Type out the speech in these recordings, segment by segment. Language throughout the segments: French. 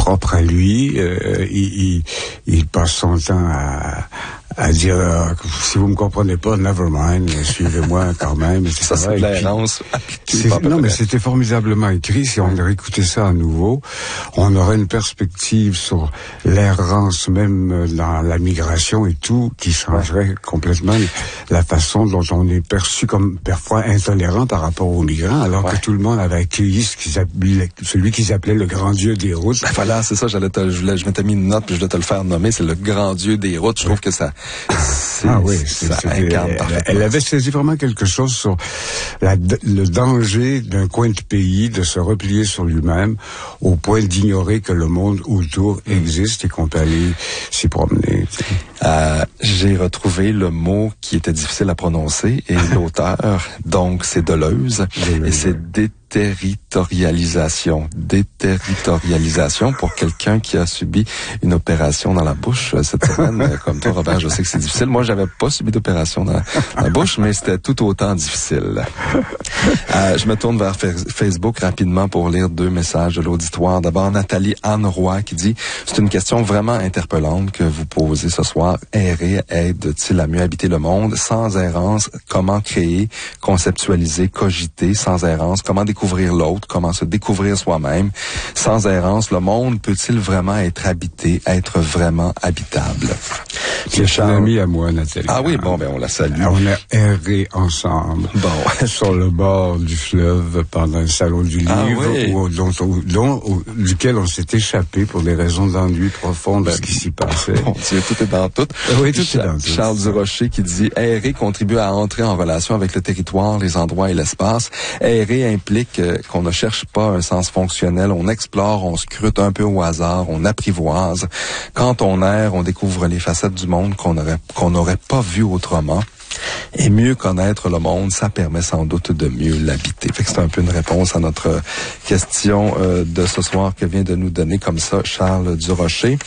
propre à lui. Il passe son temps à dire si vous me comprenez pas, never mind, suivez-moi quand même. Etc. Ça, c'est de l'errance. Non, mais c'était formidablement écrit. Si on réécoutait ça à nouveau, on aurait une perspective sur l'errance, même dans la migration et tout, qui changerait complètement la façon dont on est perçu comme parfois intolérant par rapport aux migrants, alors que tout le monde avait accueilli celui qu'ils appelaient le grand dieu des routes. Ben voilà, c'est ça, je m'étais mis une note puis je voulais te le faire nommer, c'est le grand dieu des routes. Je trouve que ça incarne parfaitement. Elle avait saisi vraiment quelque chose sur le danger d'un coin de pays de se replier sur lui-même au point d'ignorer que le monde autour existe et qu'on peut aller s'y promener. J'ai retrouvé le mot qui était difficile à prononcer et l'auteur, donc c'est Deleuze, et c'est déterritorialisation. Déterritorialisation pour quelqu'un qui a subi une opération dans la bouche cette semaine. Comme toi, Robert, je sais que c'est difficile. Moi, j'avais pas subi d'opération dans la bouche, mais c'était tout autant difficile. Je me tourne vers Facebook rapidement pour lire 2 messages de l'auditoire. D'abord, Nathalie Anne Roy qui dit « C'est une question vraiment interpellante que vous posez ce soir. Errer aide-t-il à mieux habiter le monde? Sans errance, comment créer, conceptualiser, cogiter? Sans errance, comment découvrir l'autre? Comment se découvrir soi-même? Sans errance, le monde peut-il vraiment être habité, être vraiment habitable? » C'est une amie à moi, Nathalie. Ah oui, bon, ben on la salue. On a erré ensemble sur le bord du fleuve pendant un salon du livre duquel on s'est échappé pour des raisons d'ennui profond de ce qui s'y passait. Bon Dieu, tout est dans tout. Oui, tout est dans tout. Charles Durocher qui dit « Errer contribue à entrer en relation avec le territoire, les endroits et l'espace. Errer implique qu'on ne cherche pas un sens fonctionnel, on explore, on scrute un peu au hasard, on apprivoise. Quand on erre, on découvre les facettes du monde qu'on n'aurait pas vu autrement. Et mieux connaître le monde, ça permet sans doute de mieux l'habiter. » Fait que c'est un peu une réponse à notre question de ce soir que vient de nous donner comme ça Charles Durocher.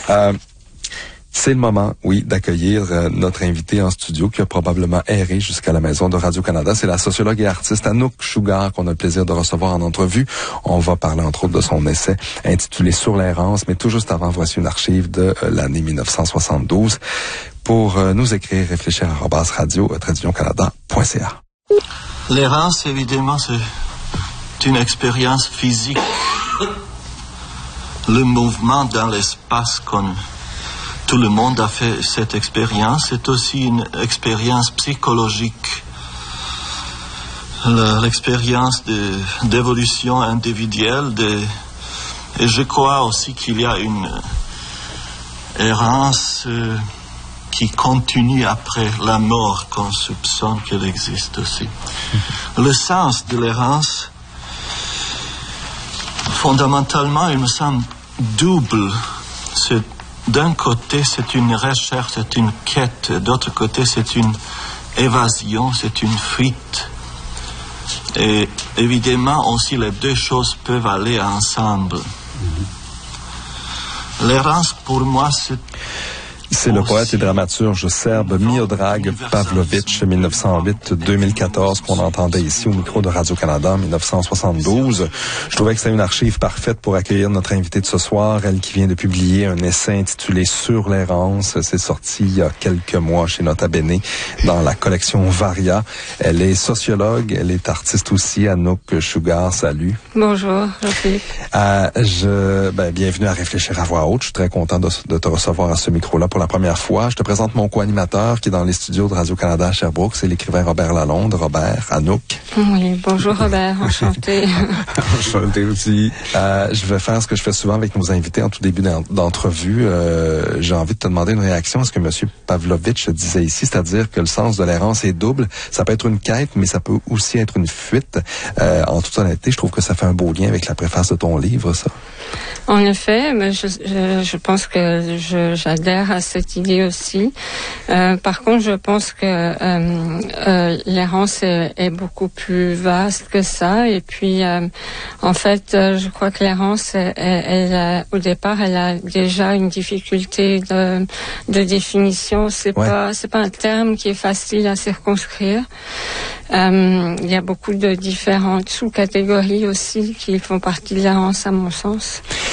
C'est le moment, oui, d'accueillir notre invité en studio qui a probablement erré jusqu'à la maison de Radio-Canada. C'est la sociologue et artiste Anouk Chougar qu'on a le plaisir de recevoir en entrevue. On va parler entre autres de son essai intitulé « Sur l'errance », mais tout juste avant, voici une archive de l'année 1972. Pour nous écrire, réfléchir à @radio-canada.ca. L'errance, évidemment, c'est une expérience physique. Le mouvement dans l'espace tout le monde a fait cette expérience. C'est aussi une expérience psychologique. L'expérience d'évolution individuelle. Et je crois aussi qu'il y a une errance qui continue après la mort, qu'on soupçonne qu'elle existe aussi. Le sens de l'errance, fondamentalement, il me semble double. D'un côté, c'est une recherche, c'est une quête. D'autre côté, c'est une évasion, c'est une fuite. Et évidemment, aussi, les deux choses peuvent aller ensemble. L'errance, pour moi, c'est le poète et dramaturge serbe Miodrag Pavlović, 1908-2014, qu'on entendait ici au micro de Radio-Canada en 1972. Je trouvais que c'était une archive parfaite pour accueillir notre invitée de ce soir, elle qui vient de publier un essai intitulé « Sur l'errance ». C'est sorti il y a quelques mois chez Nota Bene dans la collection Varia. Elle est sociologue, elle est artiste aussi. Anouk Chougar, salut. Bonjour, Jean-Philippe. Bienvenue à Réfléchir à voix haute. Je suis très content de te recevoir à ce micro-là pour la première fois. Je te présente mon co-animateur qui est dans les studios de Radio-Canada à Sherbrooke. C'est l'écrivain Robert Lalonde. Robert, Anouk. Oui, bonjour Robert, enchanté. Enchanté aussi. Je vais faire ce que je fais souvent avec nos invités en tout début d'entrevue. J'ai envie de te demander une réaction à ce que M. Pavlović disait ici, c'est-à-dire que le sens de l'errance est double. Ça peut être une quête, mais ça peut aussi être une fuite. En toute honnêteté, je trouve que ça fait un beau lien avec la préface de ton livre, ça. En effet, mais je pense que j'adhère à cette idée aussi. Par contre, je pense que l'errance est beaucoup plus vaste que ça. Et puis, en fait, je crois que l'errance, au départ, elle a déjà une difficulté de définition. C'est pas un terme qui est facile à circonscrire. Il y a beaucoup de différentes sous-catégories aussi qui font partie de l'errance, à mon sens.